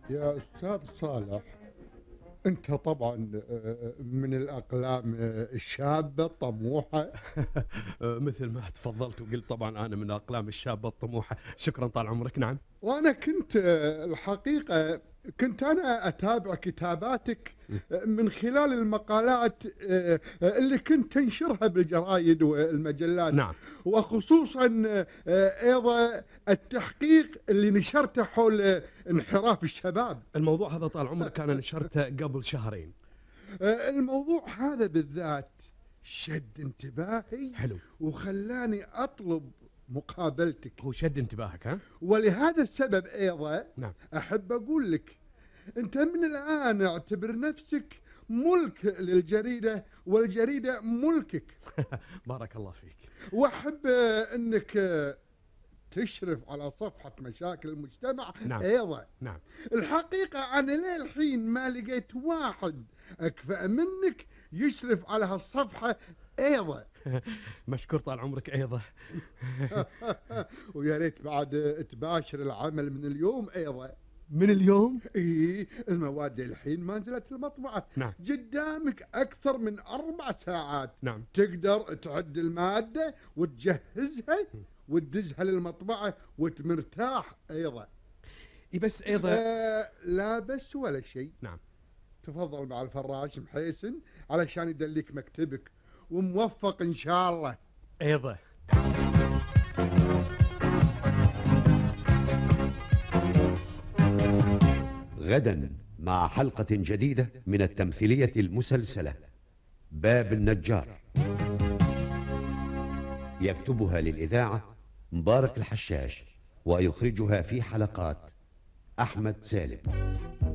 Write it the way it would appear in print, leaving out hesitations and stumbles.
يا أستاذ صالح، أنت طبعا من الأقلام الشابة الطموحة. مثل ما تفضلت وقلت، طبعا أنا من الأقلام الشابة الطموحة. شكرا طال عمرك. نعم. وأنا كنت الحقيقة كنت أنا أتابع كتاباتك من خلال المقالات اللي كنت تنشرها بالجرايد والمجلات. نعم. وخصوصا أيضا التحقيق اللي نشرته حول انحراف الشباب. الموضوع هذا طال عمرك أنا نشرته قبل شهرين. الموضوع هذا بالذات شد انتباهي. حلو. وخلاني أطلب مقابلتك. هو شد انتباهك ها؟ ولهذا السبب أيضا نعم. أحب أقول لك، أنت من الآن اعتبر نفسك ملك للجريدة، والجريدة ملكك. بارك الله فيك. وأحب أنك تشرف على صفحة مشاكل المجتمع. نعم. أيضا نعم. الحقيقة أنا للحين ما لقيت واحد أكفأ منك يشرف على هالصفحة أيضا. مشكور طال عمرك أيضا. ويا ريت بعد تباشر العمل من اليوم أيضا. من اليوم؟ إيه، المواد الحين ما نزلت المطبعة. نعم. قدامك أكثر من 4 ساعات. نعم. تقدر تعد المادة وتجهزها وتدزها للمطبعة وتمرتاح أيضا. بس أيضا لا بس ولا شيء. نعم. تفضل مع الفراش محيسن علشان يدليك مكتبك، وموفق إن شاء الله. أيضا. غدا مع حلقة جديدة من التمثيلية المسلسلة باب النجار، يكتبها للإذاعة مبارك الحشاش، ويخرجها في حلقات أحمد سالم.